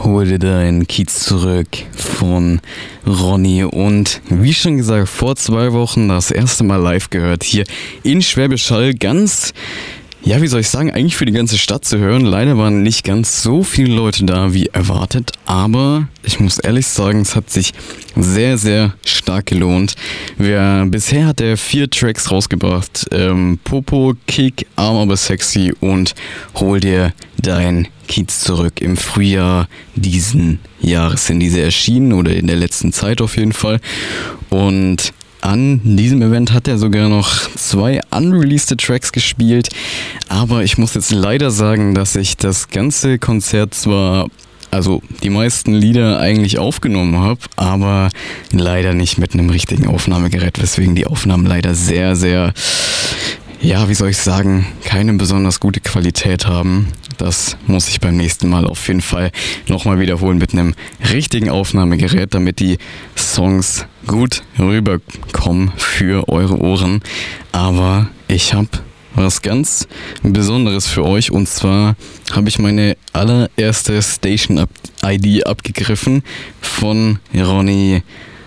Hol dir deinen Kiez zurück von Ronny und wie schon gesagt, vor 2 Wochen das erste Mal live gehört hier in Schwäbisch Hall. Ganz, ja wie soll ich sagen, eigentlich für die ganze Stadt zu hören. Leider waren nicht ganz so viele Leute da wie erwartet, aber ich muss ehrlich sagen, es hat sich sehr, sehr stark gelohnt. Bisher hat er 4 Tracks rausgebracht. Popo, Kick, Arm aber sexy und Hol dir dein Kiez zurück. Im Frühjahr diesen Jahres sind diese erschienen oder in der letzten Zeit auf jeden Fall. Und an diesem Event hat er sogar noch 2 unreleased Tracks gespielt. Aber ich muss jetzt leider sagen, dass ich das ganze Konzert zwar, also die meisten Lieder eigentlich aufgenommen habe, aber leider nicht mit einem richtigen Aufnahmegerät, weswegen die Aufnahmen leider sehr, sehr, ja, wie soll ich sagen, keine besonders gute Qualität haben. Das muss ich beim nächsten Mal auf jeden Fall nochmal wiederholen mit einem richtigen Aufnahmegerät, damit die Songs gut rüberkommen für eure Ohren. Aber ich habe was ganz Besonderes für euch, und zwar habe ich meine allererste Station-ID abgegriffen von Ronny.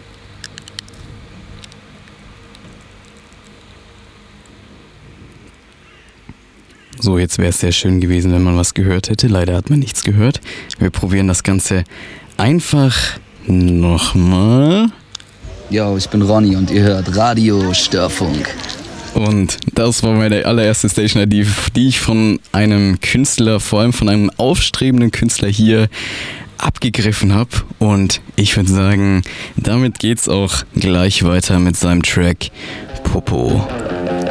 So, jetzt wäre es sehr schön gewesen, wenn man was gehört hätte. Leider hat man nichts gehört. Wir probieren das Ganze einfach nochmal. Yo, ich bin Ronny und ihr hört Radio Störfunk. Und das war meine allererste Station-ID, die ich von einem Künstler, vor allem von einem aufstrebenden Künstler hier abgegriffen habe. Und ich würde sagen, damit geht's auch gleich weiter mit seinem Track Popo.